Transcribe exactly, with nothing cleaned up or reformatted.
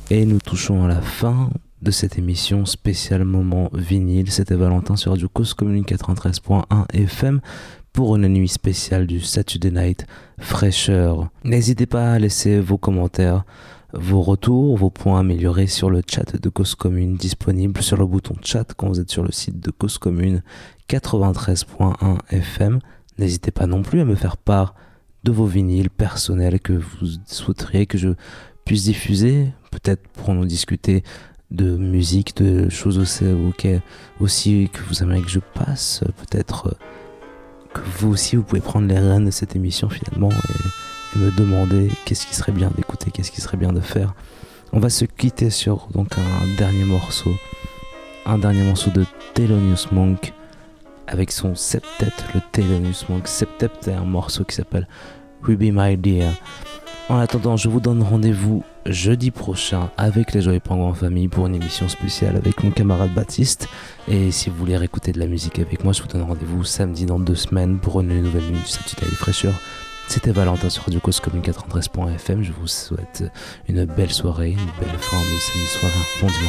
Et nous touchons à la fin de cette émission spéciale moment vinyle. C'était Valentin sur Radio Cause Commune quatre-vingt-treize point un F M pour une nuit spéciale du Saturday Night Fraîcheur. N'hésitez pas à laisser vos commentaires, vos retours, vos points améliorés sur le chat de Cause Commune, disponible sur le bouton chat quand vous êtes sur le site de Cause Commune quatre-vingt-treize point un F M. N'hésitez pas non plus à me faire part de vos vinyles personnels que vous souhaiteriez que je puisse diffuser, peut-être pour nous discuter de musique, de choses aussi, okay, aussi que vous aimeriez que je passe, peut-être que vous aussi vous pouvez prendre les rênes de cette émission finalement et, et me demander qu'est-ce qui serait bien d'écouter, qu'est-ce qui serait bien de faire. On va se quitter sur donc un dernier morceau, un dernier morceau de Thelonious Monk avec son septet, le Thelonious Monk septet, et un morceau qui s'appelle Ruby My Dear. En attendant, je vous donne rendez-vous jeudi prochain avec les Joyeux Pingouins en famille pour une émission spéciale avec mon camarade Baptiste. Et si vous voulez réécouter de la musique avec moi, je vous donne rendez-vous samedi dans deux semaines pour une nouvelle nuit du Saturday Night Fraîcheur. C'était Valentin sur Radio Cause Commune quatre-vingt-treize point F M. Je vous souhaite une belle soirée, une belle fin de samedi soir, bon dimanche.